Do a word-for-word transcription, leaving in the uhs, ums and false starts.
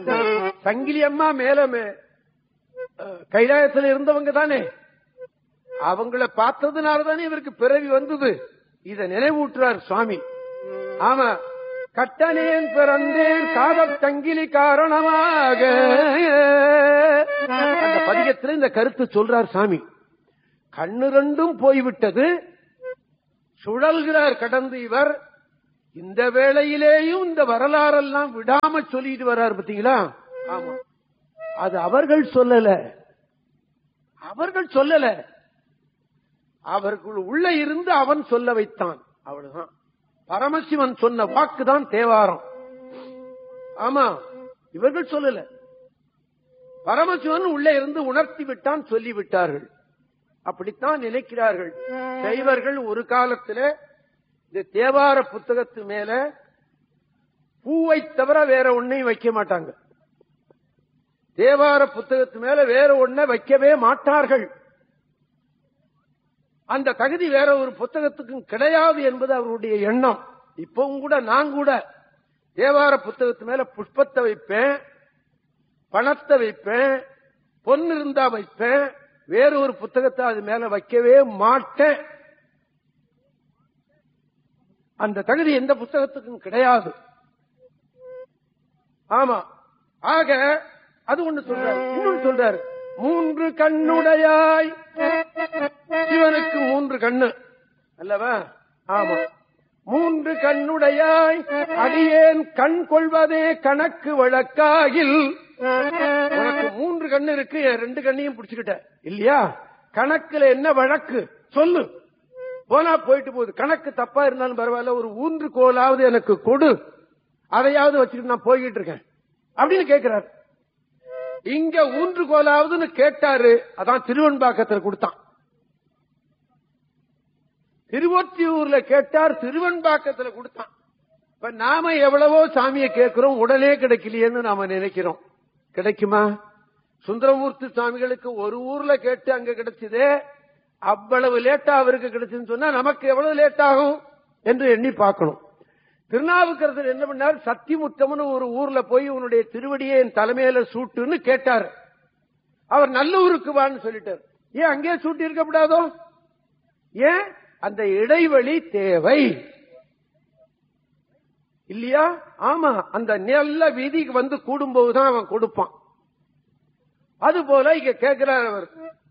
சங்கிலி அம்மா மேல கைலாயத்தில் இருந்தவங்க தானே, அவங்கள பார்த்ததுனாலதானே இவருக்கு பிறவி வந்தது. இத நினைவூட்டுறார் சுவாமி. ஆமா, கட்டனேன் பிறந்தேன் காதல் சங்கிலி காரணமாக. அந்த பதிகத்தில் இந்த கருத்து சொல்றார் சாமி. கண்ணு ரெண்டும் போய்விட்டது, சுழல்கிறார் கடந்து இவர். இந்த வேளையிலேயும் இந்த வரலாறெல்லாம் விடாம சொல்லிட்டு வர்றார் பாத்தீங்களா. ஆமா, அது அவர்கள் சொல்லல, அவர்கள் சொல்லல, அவர்கள் உள்ள இருந்து அவன் சொல்ல வைத்தான். அவ்வளவுதான். பரமசிவன் சொன்ன வாக்குதான் தேவாரம். ஆமா, இவர்கள் சொல்லல, பரமசிவன் உள்ள இருந்து உணர்த்தி விட்டான், சொல்லிவிட்டார்கள். அப்படித்தான் நினைக்கிறார்கள் சைவர்கள். ஒரு காலத்தில் இந்த தேவார புத்தகத்து மேல பூவை தவிர வேற ஒன்னையும் வைக்க மாட்டாங்க. தேவார புத்தகத்து மேல வேற ஒன்ன வைக்கவே மாட்டார்கள். அந்த தகுதி வேற ஒரு புத்தகத்துக்கும் கிடையாது என்பது அவருடைய எண்ணம். இப்பவும் கூட நான் கூட தேவார புத்தகத்து மேல புஷ்பத்தை வைப்பேன், பணத்தை வைப்பேன், பொன்னு இருந்தா வைப்பேன், வேற ஒரு புத்தகத்தை அது மேல வைக்கவே மாட்டேன். அந்த தகுதி எந்த புத்தகத்துக்கும் கிடையாது. ஆமா, ஆக அது ஒண்ணு சொல்றாரு. இன்னொன்னு சொல்றாரு, மூன்று கண்ணுடையாய். சிவனுக்கு மூன்று கண்ணு அல்லவா? ஆமா, மூன்று கண்ணுடையாய் அடியேன் கண் கொள்வதே கணக்கு வழக்காகில். உனக்கு மூன்று கண்ணு இருக்கு, ரெண்டு கண்ணையும் பிடிச்சுக்கிட்ட இல்லையா? கணக்குல என்ன வழக்கு சொல்லு. போனா போயிட்டு போகுது, கணக்கு தப்பா இருந்தாலும் பரவாயில்ல, ஒரு ஊன்று கோலாவது எனக்கு கொடு, அதையாவது வச்சுக்கிட்டு நான் போய்கிட்டு இருக்கேன் அப்படின்னு கேட்கிறார். இங்க ஊன்று கோலாவதுன்னு கேட்டாரு, அதான் திருவெண்பாக்கத்தில் கொடுத்தான். திருவொற்றியூர்ல கேட்டார், திருவெண்பாக்கத்தில் கொடுத்தான். இப்ப நாம எவ்வளவோ சாமியை கேட்கிறோம், உடனே கிடைக்கலையேன்னு நாம நினைக்கிறோம். கிடைக்குமா? சுந்தரமூர்த்தி சுவாமிகளுக்கு ஒரு ஊர்ல கேட்டு அங்க கிடைச்சதே, அவ்வளவு லேட்டா அவருக்கு கிடைச்சுன்னு சொன்னா நமக்கு எவ்வளவு லேட் ஆகும் என்று எண்ணி பார்க்கணும். திருநாவுக்கரசர் என்ன பண்ணார், சத்திமுத்தம்னு ஒரு ஊர்ல போய் உன்னுடைய திருவடியை என் தலைமையில சூட்டுன்னு கேட்டார். அவர் நல்லூருக்கு வான்னு சொல்லிட்டார். ஏன் அங்கே சூட்டி இருக்கப்படாதோ? ஏன்? அந்த இடைவெளி தேவை இல்லையா? ஆமா, அந்த நல்ல வீதிக்கு வந்து கூடும்போதுதான் அவன் கொடுப்பான். அது போல இங்க கேட்கிறார் அவர்,